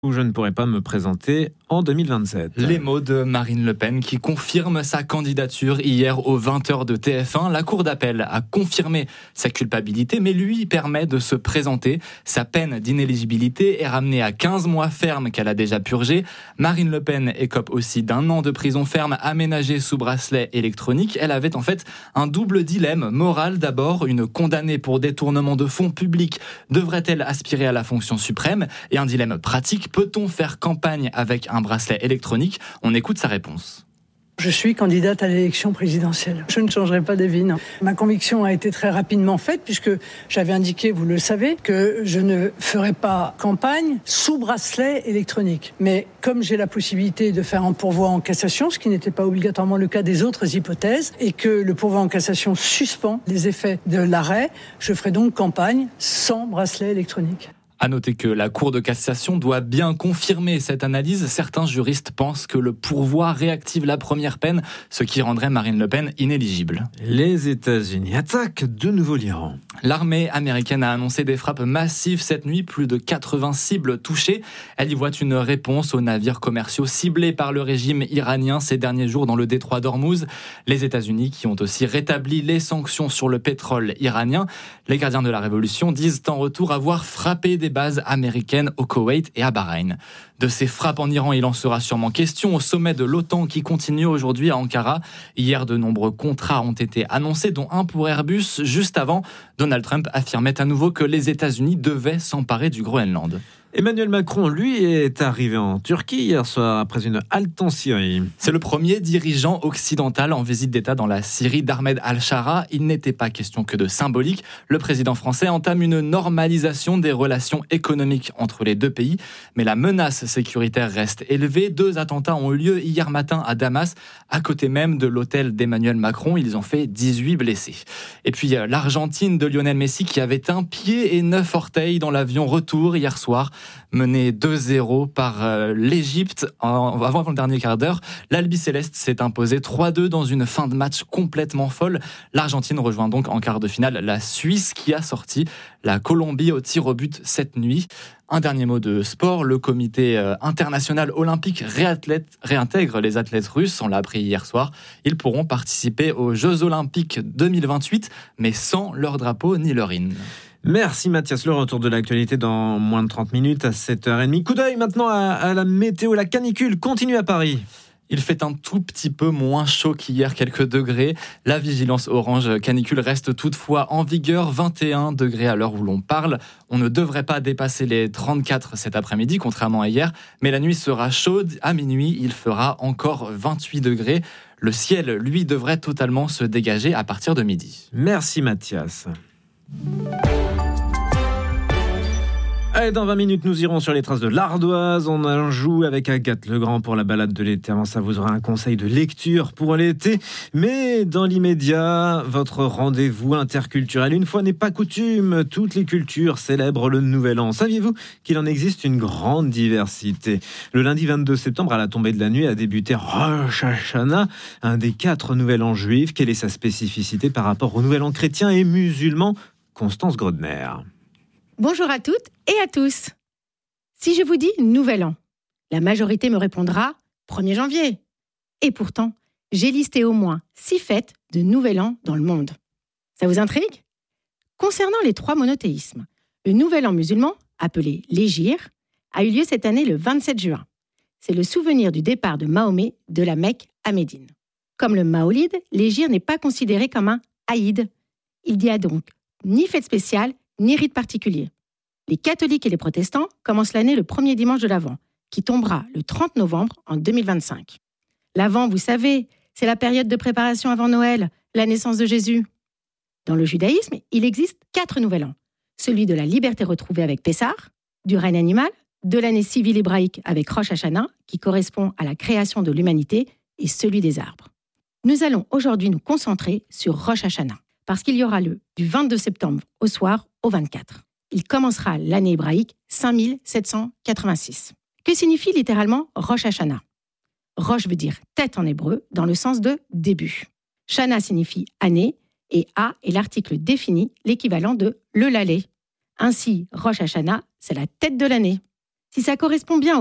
où je ne pourrai pas me présenter en 2027. Les mots de Marine Le Pen qui confirme sa candidature hier aux 20h de TF1. La Cour d'appel a confirmé sa culpabilité, mais lui permet de se présenter. Sa peine d'inéligibilité est ramenée à 15 mois ferme qu'elle a déjà purgé. Marine Le Pen écope aussi d'1 an de prison ferme aménagée sous bracelet électronique. Elle avait en fait un double dilemme moral. D'abord, une condamnée pour détournement de fonds publics devrait-elle aspirer à la fonction suprême ? Et un dilemme pratique, peut-on faire campagne avec un bracelet électronique ? On écoute sa réponse. Je suis candidate à l'élection présidentielle. Je ne changerai pas d'avis, non. Ma conviction a été très rapidement faite puisque j'avais indiqué, vous le savez, que je ne ferai pas campagne sous bracelet électronique. Mais comme j'ai la possibilité de faire un pourvoi en cassation, ce qui n'était pas obligatoirement le cas des autres hypothèses, et que le pourvoi en cassation suspend les effets de l'arrêt, je ferai donc campagne sans bracelet électronique. À noter que la Cour de cassation doit bien confirmer cette analyse. Certains juristes pensent que le pourvoi réactive la première peine, ce qui rendrait Marine Le Pen inéligible. Les États-Unis attaquent de nouveau l'Iran. L'armée américaine a annoncé des frappes massives cette nuit, plus de 80 cibles touchées. Elle y voit une réponse aux navires commerciaux ciblés par le régime iranien ces derniers jours dans le détroit d'Ormuz. Les États-Unis qui ont aussi rétabli les sanctions sur le pétrole iranien. Les gardiens de la révolution disent en retour avoir frappé des bases américaines au Koweït et à Bahreïn. De ces frappes en Iran, il en sera sûrement question au sommet de l'OTAN qui continue aujourd'hui à Ankara. Hier, de nombreux contrats ont été annoncés, dont un pour Airbus. Juste avant, Donald Trump affirmait à nouveau que les États-Unis devaient s'emparer du Groenland. Emmanuel Macron, lui, est arrivé en Turquie hier soir après une halte en Syrie. C'est le premier dirigeant occidental en visite d'État dans la Syrie d'Ahmed al-Shara. Il n'était pas question que de symbolique. Le président français entame une normalisation des relations économiques entre les deux pays. Mais la menace sécuritaire reste élevée. 2 attentats ont eu lieu hier matin à Damas, à côté même de l'hôtel d'Emmanuel Macron. Ils ont fait 18 blessés. Et puis l'Argentine de Lionel Messi qui avait un pied et 9 orteils dans l'avion retour hier soir. Mené 2-0 par l'Égypte avant le dernier quart d'heure. L'Albi Céleste s'est imposé 3-2 dans une fin de match complètement folle. L'Argentine rejoint donc en quart de finale la Suisse qui a sorti la Colombie au tir au but cette nuit. Un dernier mot de sport, le comité international olympique réintègre les athlètes russes, on l'a appris hier soir. Ils pourront participer aux Jeux olympiques 2028, mais sans leur drapeau ni leur hymne. Merci Mathias, le retour de l'actualité dans moins de 30 minutes à 7h30. Coup d'œil maintenant à la météo, la canicule continue à Paris. Il fait un tout petit peu moins chaud qu'hier, quelques degrés. La vigilance orange canicule reste toutefois en vigueur, 21 degrés à l'heure où l'on parle. On ne devrait pas dépasser les 34 cet après-midi, contrairement à hier. Mais la nuit sera chaude. À minuit, il fera encore 28 degrés. Le ciel, lui, devrait totalement se dégager à partir de midi. Merci Mathias. Allez, dans 20 minutes, nous irons sur les traces de l'Ardoise. On en joue avec Agathe Legrand pour la balade de l'été. Avant ça, vous aurez un conseil de lecture pour l'été. Mais dans l'immédiat, votre rendez-vous interculturel. Une fois n'est pas coutume, toutes les cultures célèbrent le Nouvel An. Saviez-vous qu'il en existe une grande diversité ? Le lundi 22 septembre, à la tombée de la nuit, a débuté Rosh Hashanah, un des 4 Nouvel An juifs. Quelle est sa spécificité par rapport au Nouvel An chrétien et musulman ? Constance Grodner. Bonjour à toutes et à tous. Si je vous dis Nouvel An, la majorité me répondra 1er janvier. Et pourtant, j'ai listé au moins 6 fêtes de Nouvel An dans le monde. Ça vous intrigue ? Concernant les 3 monothéismes, le Nouvel An musulman, appelé l'Hégire, a eu lieu cette année le 27 juin. C'est le souvenir du départ de Mahomet de la Mecque à Médine. Comme le Maolid, l'Hégire n'est pas considéré comme un Aïd. Il n'y a donc ni fête spéciale, ni rite particulier. Les catholiques et les protestants commencent l'année le premier dimanche de l'Avent, qui tombera le 30 novembre en 2025. L'Avent, vous savez, c'est la période de préparation avant Noël, la naissance de Jésus. Dans le judaïsme, il existe 4 Nouvel An. Celui de la liberté retrouvée avec Pessah, du règne animal, de l'année civile hébraïque avec Rosh Hashanah, qui correspond à la création de l'humanité, et celui des arbres. Nous allons aujourd'hui nous concentrer sur Rosh Hashanah, parce qu'il y aura lieu du 22 septembre au soir au 24. Il commencera l'année hébraïque 5786. Que signifie littéralement Rosh Hashanah ? Rosh veut dire tête en hébreu, dans le sens de début. Shana signifie année, et A est l'article défini, l'équivalent de le lalé. Ainsi, Rosh Hashanah, c'est la tête de l'année. Si ça correspond bien